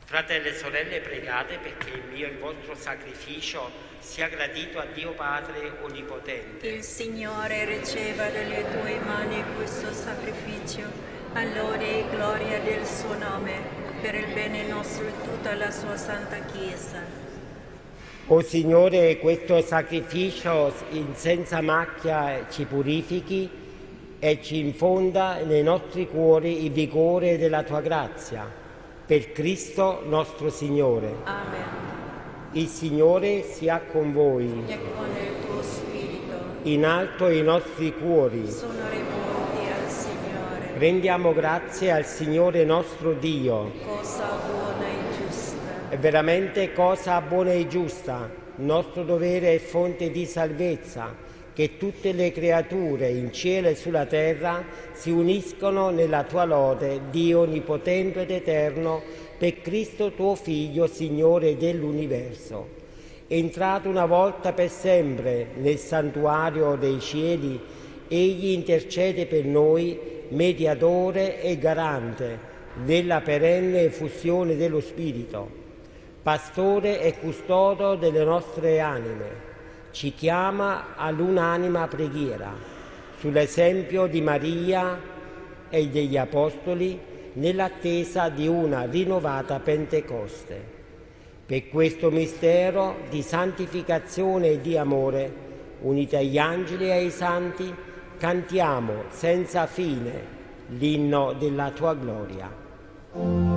Fratelli e sorelle, pregate perché il vostro sacrificio sia gradito a Dio Padre Onnipotente. Il Signore riceva dalle tue mani questo sacrificio, a lode e gloria del suo nome, per il bene nostro e tutta la sua Santa Chiesa. O Signore, questo sacrificio senza macchia ci purifichi e ci infonda nei nostri cuori il vigore della tua grazia. Per Cristo nostro Signore. Amen. Il Signore sia con voi. E con il tuo spirito. In alto i nostri cuori. Sono rivolti al Signore. Rendiamo grazie al Signore nostro Dio. Cosa buona e giusta. È veramente cosa buona e giusta, nostro dovere e fonte di salvezza, che tutte le creature in cielo e sulla terra si uniscono nella tua lode, Dio onnipotente ed eterno, per Cristo tuo Figlio, Signore dell'universo. Entrato una volta per sempre nel santuario dei cieli, egli intercede per noi, mediatore e garante della perenne effusione dello Spirito, pastore e custodo delle nostre anime. Ci chiama all'unanima preghiera, sull'esempio di Maria e degli Apostoli, nell'attesa di una rinnovata Pentecoste. Per questo mistero di santificazione e di amore, uniti agli angeli e ai santi, cantiamo senza fine l'inno della tua gloria.